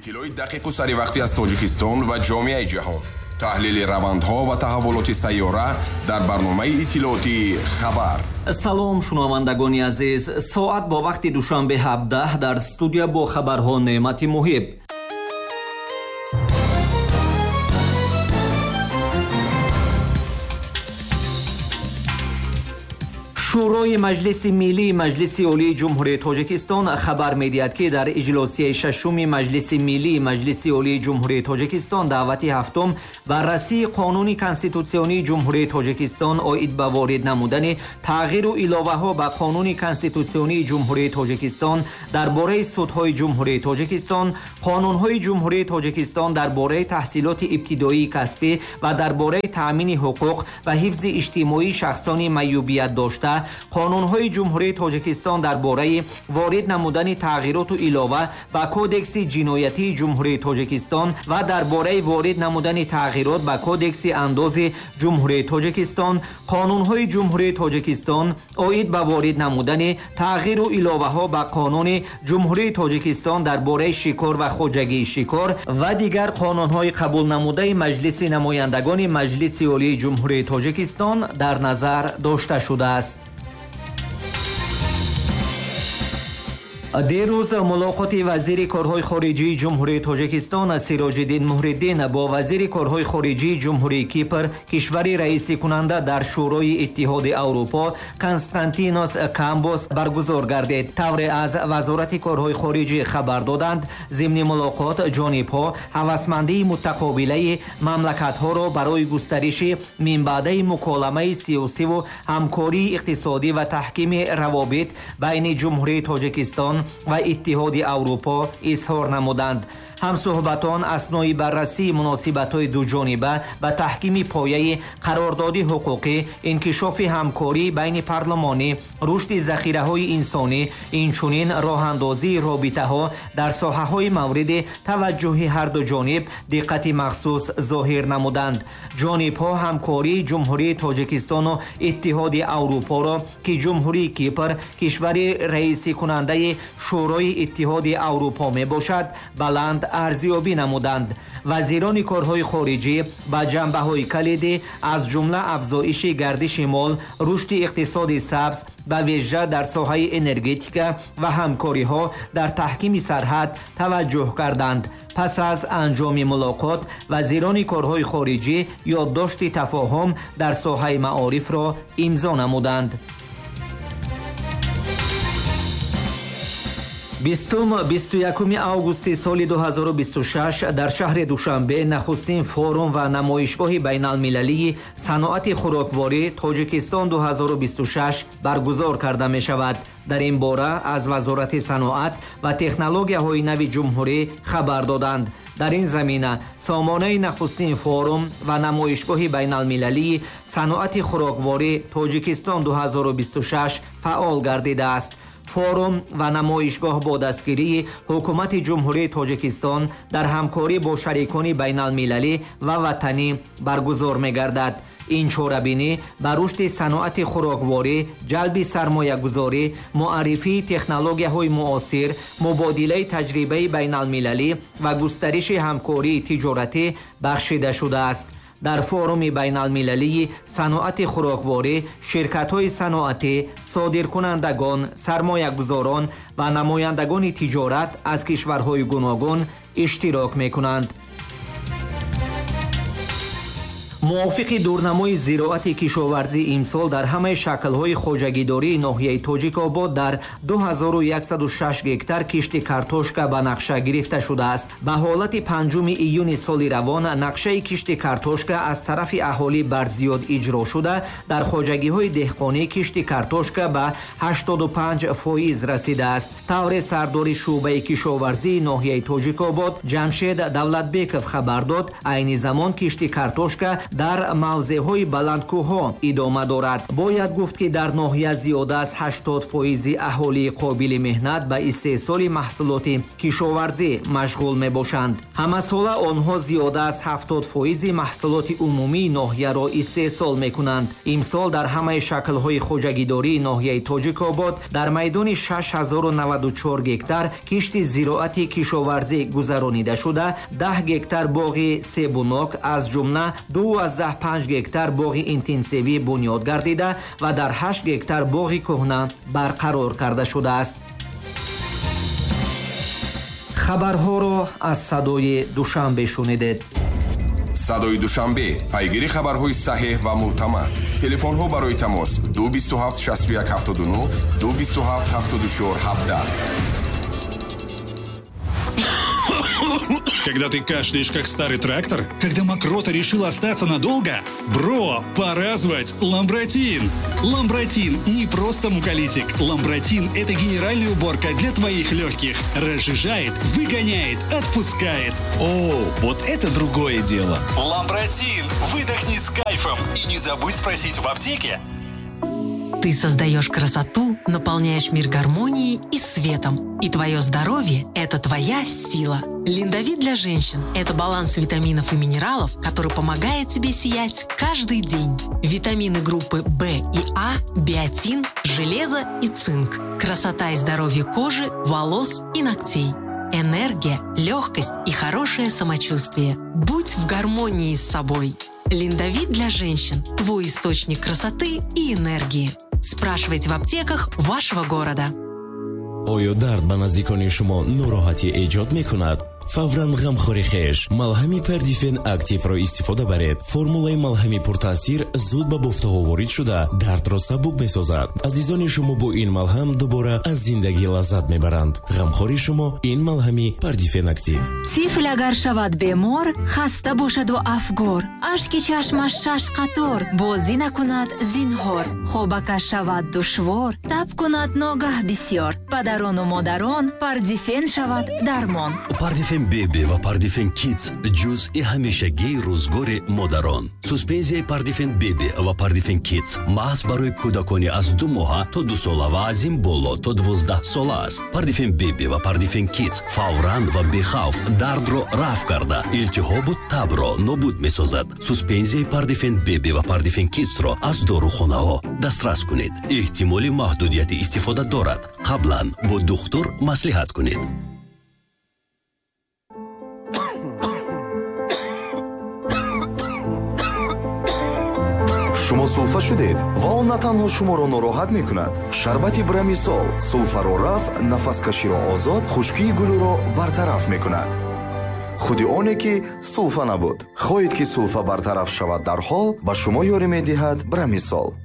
اطلاعی دقیق و سریع وقتی از تاجیکستان و جامعه جهان. تحلیل روندها و تحولات سیاره در برنامه اطلاعاتی خبر. سلام شنوندگان عزیز، ساعت با وقت دوشنبه 17 در استودیو با خبرها نعمت محب. شورای مجلس ملی مجلس عالی جمهوری تاجیکستان خبر می‌دهد که در اجلاسی ششم مجلس ملی مجلس عالی جمهوری تاجیکستان دعوت هفتم بررسی قانون کنستیتوسیونی جمهوری تاجیکستان آید به وارد نمودن تغییر و اضافه‌ها به قانون کنستیتوسیونی جمهوری تاجیکستان درباره سودهای جمهوری تاجیکستان، قانون‌های جمهوری تاجیکستان درباره تحصیلات ابتدایی کسبی و درباره تأمین حقوق و حفظ اجتماعی شخصان معیوبیت داشته، قانون‌های جمهوری تاجیکستان درباره وارد نمودن تغییرات و علاوه به کودکس جنایتی جمهوری تاجیکستان و درباره وارد نمودن تغییرات به کودکس انداز جمهوری تاجیکستان، قانون‌های جمهوری تاجیکستان آید به وارد نمودن تغییر و علاوه‌ها به قانون جمهوری تاجیکستان درباره شکار و خوجگی شکار و دیگر قانون‌های قبول نموده مجلس نمایندگان مجلس عالی جمهوری تاجیکستان در نظر داشته شده است. دیروز ملاقات وزیر کارهای خارجی جمهوری تاجیکستان سیراج‌الدین محردین با وزیر کارهای خارجی جمهوری کیپر کشور رئیس کننده در شورای اتحاد اروپا کنستانتینوس کامبوس برگزار گردید. طور از وزارت کارهای خارجی خبر دادند ضمن ملاقات جانب‌ها هوسمندی متقابله مملکت‌ها را برای گسترش منبع مکالمه سیاسی و همکاری اقتصادی و تحکیم روابط بین جمهوری تاجیکستان و اتحاد اروپا اظهار نمودند. همصحبتان اثنای بررسی مناسبت‌های دوجانبه به تحکیم پایه قرارداد حقوقی، انکشاف همکاری بین پارلمانی، رشد ذخیره‌های انسانی، اینچنین راه‌اندازی رابطه‌ها در ساحه‌های مورد توجه هر دو جانب دقت مخصوص ظاهر نمودند. جانب‌ها همکاری جمهوری تاجیکستان و اتحاد اروپا را که جمهوری کیپر کشور رئیس کننده شورای اتحاد اروپا میباشد بلند ارزیابی نمودند. وزیران کارهای خارجی با جنبه‌های کلیدی از جمله افزایش گردش مال، رشد اقتصاد سبز به ویژه در ساحه انرژتیک و همکاری‌ها در تحکیم سرحد توجه کردند. پس از انجام ملاقات وزیران کارهای خارجی یادداشت تفاهم در ساحه معارف را امضا نمودند. 21 августи соли 2026 дар шаҳри душанбе нахустин форум ва намоишгоҳи байналмилалии саноати хӯрокворӣ тоҷикистон 2026 баргузор карда мешавад. дар ин бора аз вазорати саноат ва технологияҳои нави ҷумҳурӣ хабар доданд. дар ин замина сомонаи нахустин форум ва намоишгоҳи байналмилалии саноати хӯрокворӣ тоҷикистон 2026 фаъол гардидааст. форум ва намоишгоҳ бо дастгирии ҳукумати ҷумҳурии тоҷикистон дар ҳамкорӣ бо шарикони байналмилалӣ ва ватанӣ баргузор мегардад. ин чорабинӣ ба рушди саноати хӯрокворӣ, ҷалби сармоягузорӣ, муаррифии технологияҳои муосир, мубодилаи таҷрибаи байналмилалӣ ва густариши ҳамкории тиҷоратӣ бахшида шудааст. дар форуми байналмилалии саноати хӯрокворӣ ширкатҳои саноатӣ, содиркунандагон, сармоягузорон ва намояндагони тиҷорат аз кишварҳои гуногун иштирок мекунанд. мувофиқи дурнамои зироати кишоварзӣ имсол дар ҳамаи шаклҳои хоҷагидории ноҳияи тоҷикобод дар 2106 гектар кишти картошка ба нақша гирифта шудааст. ба ҳолати 5 июни соли равон нақшаи кишти картошка аз тарафи аҳолӣ барзиёд иҷро шуда дар хоҷагиҳои деҳқонӣ кишти картошка ба 85% расидааст. тавре сардори шӯъбаи кишоварзии ноҳияи тоҷикобод ҷамшед давлатбеков хабар дод айни замон кишти картошка дар мавзеъҳои баландкӯҳҳо идома дорад. бояд гуфт ки дар ноҳия зиёда аз 80% аҳолии қобили меҳнат ба истеҳсоли маҳсулоти кишоварзӣ машғул мебошанд. ҳамасола онҳо зиёда аз 70% маҳсулоти умумии ноҳияро истеҳсол мекунанд. имсол дар ҳамаи шаклҳои хоҷагидории ноҳияи Тоҷикобод дар майдони 6094 гектар кишти зироати кишоварзӣ гузаронида шуда, 10 гектар боғи себунок аз ҷумла 2,5 гектар боғи интенсивӣ бунёд гардида ва дар 8 гектар боғи кӯҳна барқарор карда шудааст. хабарҳоро аз садои душанбе шунидед. садои душанбе пайгири хабарҳои саҳеҳ ва мӯътамад. телефонҳо барои тамос 227 61 79 227 74 17. Когда ты кашляешь, как старый трактор? Когда мокрота решила остаться надолго? Бро, пора звать Ламбротин. Ламбротин не просто муколитик. Ламбротин – это генеральная уборка для твоих легких. Разжижает, выгоняет, отпускает. О, вот это другое дело. Ламбротин. Выдохни с кайфом. И не забудь спросить в аптеке. Ты создаешь красоту, наполняешь мир гармонией и светом. И твое здоровье – это твоя сила. Линдавит для женщин – это баланс витаминов и минералов, который помогает тебе сиять каждый день. Витамины группы В и А, биотин, железо и цинк. Красота и здоровье кожи, волос и ногтей. Энергия, легкость и хорошее самочувствие. Будь в гармонии с собой. Линдавит для женщин – твой источник красоты и энергии. Спрашивайте в аптеках вашего города. оё дард ба наздикони шумо нороҳатӣ эҷод мекунад? фавран ғамхори хеш малҳами Perdifen активро истифода баред. формулаи малҳами пуртаъсир зуд ба буфтаҳо ворид шуда дардро сабук месозад. азизони шумо бо ин малҳам дубора аз зиндагӣ лаззат мебаранд. ғамхори шумо ин малҳами Perdifen актив. тифл агар шавад бемор, хаста бошаду афгор, ашки чашмаш 6 қатор, бозӣ накунад зинҳор, хобакаш шавад душвор, таб кунад ногаҳ бисёр, падарону модарон Perdifen шавад дармон. Perdifen Baby ва Perdifen Kids ҷузъи ҳамешагии рӯзгори модарон. Суспензияи Perdifen Baby ва Perdifen Kids маҳз барои кӯдакони аз 2 моҳа то 2 сола ва аз ин боло то 12 сола аст. Perdifen Baby ва Perdifen Kids фавран ва бехавф дардро рафъ карда, илтиҳобу табро нобуд месозад. Суспензияи Perdifen Baby ва Perdifen Kidsро аз дорухонаҳо дастрас кунед. эҳтимоли маҳдудияти истифода дорад. қаблан бо духтур маслиҳат кунед. шумо сулфа шудед ва он на танҳо шуморо нороҳат мекунад. шарбати Брамисол сулфаро рафъ, нафаскаширо озод, хушкии гулӯро бартараф мекунад. худи оне ки сулфа набуд. хоҳед ки сулфа бартараф шавад дар ҳол ба шумо ёрӣ медиҳад Брамисол.